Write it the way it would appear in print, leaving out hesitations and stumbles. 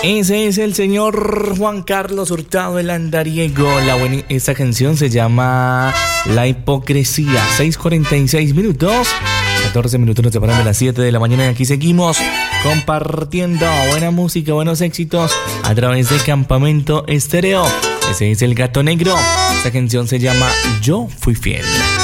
Ese es el señor Juan Carlos Hurtado, el andariego. Esta canción se llama La Hipocresía. 6:46 minutos. 14 minutos nos separan de las 7 de la mañana y aquí seguimos compartiendo buena música, buenos éxitos a través de Campamento Estéreo. Ese es El Gato Negro. Esta canción se llama Yo Fui Fiel.